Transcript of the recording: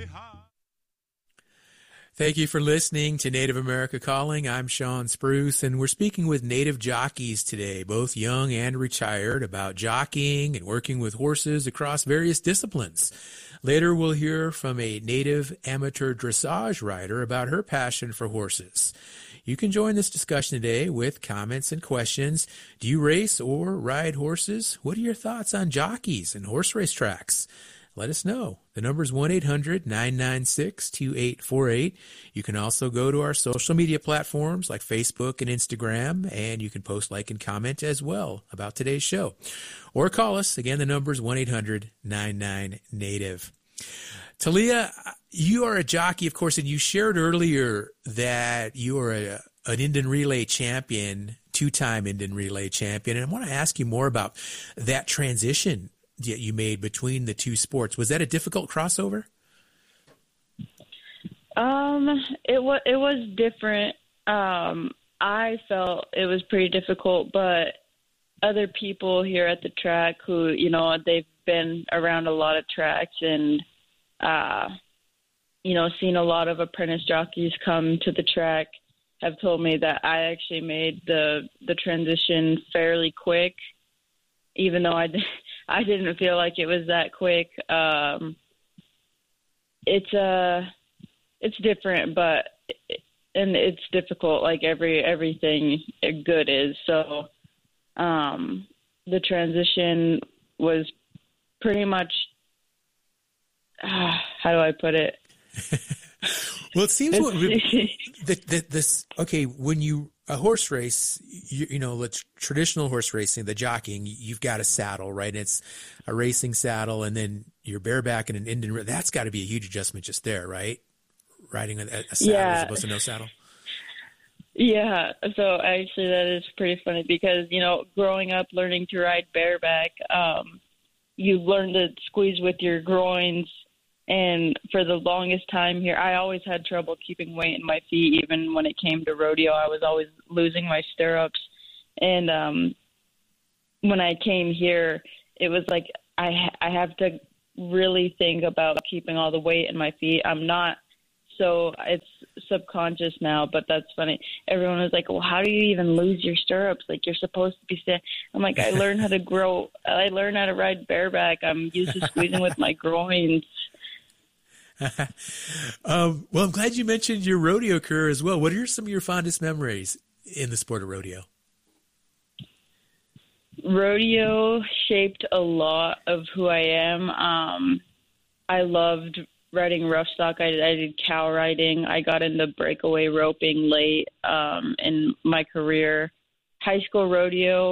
Thank you for listening to Native America Calling. I'm Sean Spruce, and we're speaking with Native jockeys today, both young and retired, about jockeying and working with horses across various disciplines. Later, we'll hear from a Native amateur dressage rider about her passion for horses. You can join this discussion today with comments and questions. Do you race or ride horses? What are your thoughts on jockeys and horse race tracks? Let us know. The number is 1-800-996-2848. You can also go to our social media platforms like Facebook and Instagram, and you can post, like, and comment as well about today's show. Or call us. Again, the number is 1-800-99-NATIVE. Talia, you are a jockey, of course, and you shared earlier that you are an Indian Relay champion, two-time Indian Relay champion, and I want to ask you more about that transition that you made between the two sports. Was that a difficult crossover? It was different. I felt it was pretty difficult, but other people here at the track who, you know, they've been around a lot of tracks and, you know, seen a lot of apprentice jockeys come to the track, have told me that I actually made the transition fairly quick, even though I didn't feel like it was that quick. It's different, but it's difficult, like everything good is. So the transition was pretty much, how do I put it? Well, it seems when you a horse race, you know, it's traditional horse racing, the jockeying, you've got a saddle, right? It's a racing saddle, and then you're bareback in an Indian. That's got to be a huge adjustment just there, right? Riding a saddle as opposed to no saddle. Yeah. So actually, that is pretty funny because, you know, growing up learning to ride bareback, you learn to squeeze with your groins. And for the longest time here, I always had trouble keeping weight in my feet. Even when it came to rodeo, I was always losing my stirrups. And when I came here, it was like I have to really think about keeping all the weight in my feet. I'm not, so it's subconscious now, but that's funny. Everyone was like, well, how do you even lose your stirrups? Like, you're supposed to be standing. I'm like, I learned how to ride bareback. I'm used to squeezing with my groins. Well, I'm glad you mentioned your rodeo career as well. What are some of your fondest memories in the sport of rodeo? Rodeo shaped a lot of who I am. I loved riding rough stock. I did cow riding. I got into breakaway roping late in my career. High school rodeo